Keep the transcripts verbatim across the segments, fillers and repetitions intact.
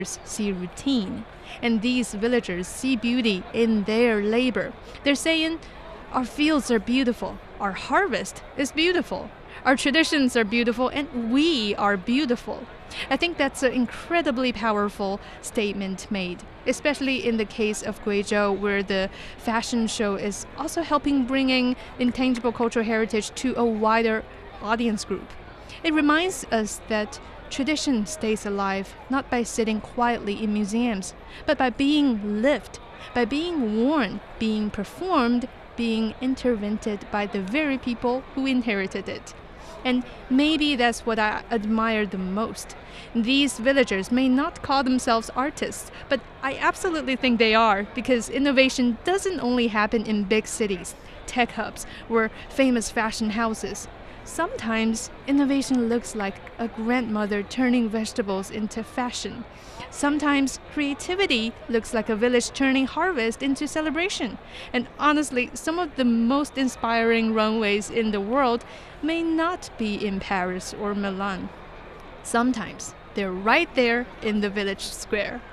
see routine, and these villagers see beauty in their labor. They're saying, our fields are beautiful, our harvest is beautiful, our traditions are beautiful, and we are beautiful. I think that's an incredibly powerful statement made, especially in the case of Guizhou, where the fashion show is also helping bringing intangible cultural heritage to a wider audience group. It reminds us that tradition stays alive not by sitting quietly in museums, but by being lived, by being worn, being performed, being intervened by the very people who inherited it. And maybe that's what I admire the most. These villagers may not call themselves artists, but I absolutely think they are, because innovation doesn't only happen in big cities, tech hubs, or famous fashion houses. Sometimes innovation looks like a grandmother turning vegetables into fashion. Sometimes creativity looks like a village turning harvest into celebration. And honestly, some of the most inspiring runways in the world may not be in Paris or Milan. Sometimes they're right there in the village square.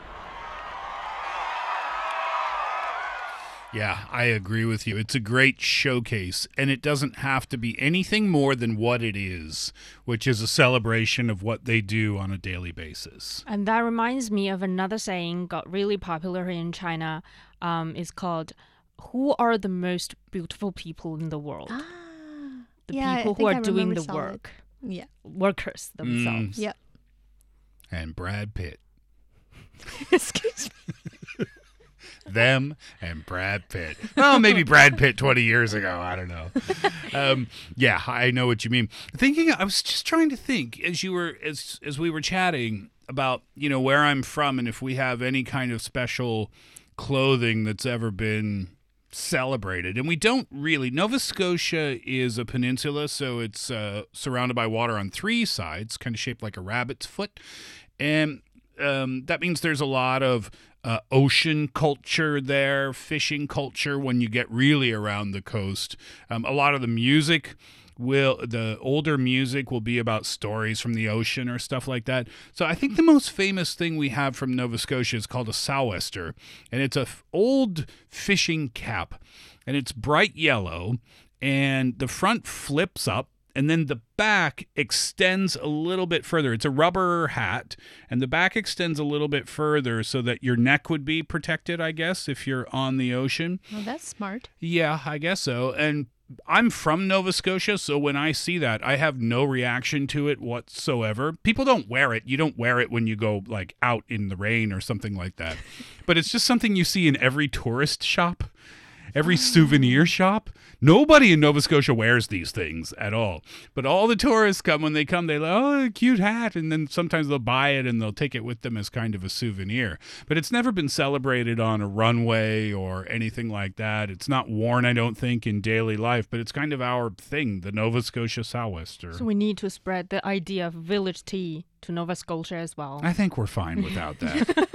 Yeah, I agree with you. It's a great showcase, and it doesn't have to be anything more than what it is, which is a celebration of what they do on a daily basis. And that reminds me of another saying got really popular in China. Um, it's called, who are the most beautiful people in the world? Ah, the yeah, people I who are think I doing remember the saw it. work. Yeah. Workers themselves. Yep. And Brad Pitt. Excuse me. Them and Brad Pitt. Well, maybe Brad Pitt twenty years ago. I don't know. Um, yeah, I know what you mean. Thinking, I was just trying to think as you were, as as we were chatting about, you know, where I'm from and if we have any kind of special clothing that's ever been celebrated. And we don't really. Nova Scotia is a peninsula, so it's uh, surrounded by water on three sides, kind of shaped like a rabbit's foot. And um, that means there's a lot of Uh, ocean culture there, fishing culture when you get really around the coast. Um, a lot of the music will, the older music will be about stories from the ocean or stuff like that. So I think the most famous thing we have from Nova Scotia is called a sou'wester, and it's a f- old fishing cap, and it's bright yellow, and the front flips up, and then the back extends a little bit further. It's a rubber hat, and the back extends a little bit further so that your neck would be protected, I guess, if you're on the ocean. Well, that's smart. Yeah, I guess so. And I'm from Nova Scotia, so when I see that, I have no reaction to it whatsoever. People don't wear it. You don't wear it when you go, like, out in the rain or something like that. But it's just something you see in every tourist shop. Every souvenir shop. Nobody in Nova Scotia wears these things at all. But all the tourists come, when they come, they like, oh, a cute hat. And then sometimes they'll buy it and they'll take it with them as kind of a souvenir. But it's never been celebrated on a runway or anything like that. It's not worn, I don't think, in daily life. But it's kind of our thing, the Nova Scotia sou'wester. So we need to spread the idea of village tea to Nova Scotia as well. I think we're fine without that.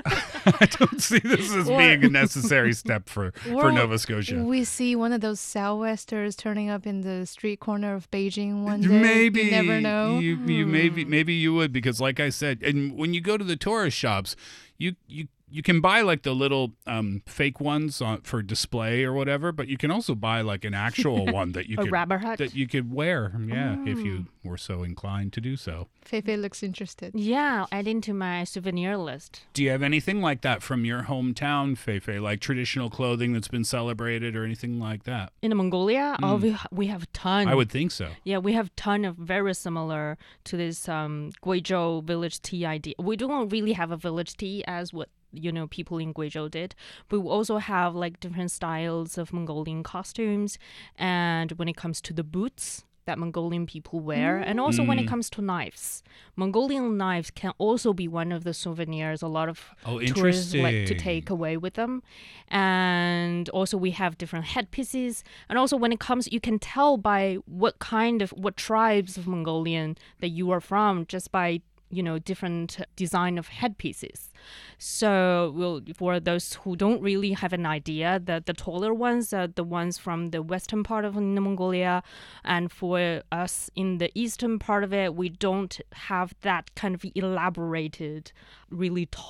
I don't see this as Or- being a necessary step for, for Or Nova Scotia. We see one of those sou'westers turning up in the street corner of Beijing one day. Maybe You never know. You, you maybe maybe you would, because like I said, and when you go to the tourist shops, you you you can buy like the little um, fake ones on, for display or whatever, but you can also buy like an actual one that you A could rubber hat? that you could wear, yeah, if you were so inclined to do so. Feifei looks interested. Yeah, adding to my souvenir list. Do you have anything like that from your hometown, Feifei, like traditional clothing that's been celebrated or anything like that? In Mongolia, oh, we, we have a ton. I would think so. Yeah, we have ton of very similar to this um, Guizhou village tea idea. We don't really have a village tea as what you know people in Guizhou did, but we also have like different styles of Mongolian costumes. And when it comes to the boots that Mongolian people wear, and also when it comes to knives, Mongolian knives can also be one of the souvenirs a lot of Oh, tourists like to interesting. take away with them. And also we have different headpieces, and also when it comes, you can tell by what kind of what tribes of Mongolian that you are from just by you know different design of headpieces. So we'll, for those who don't really have an idea, the, the taller ones are the ones from the western part of Inner Mongolia, and for us in the eastern part of it, we don't have that kind of elaborated, really tall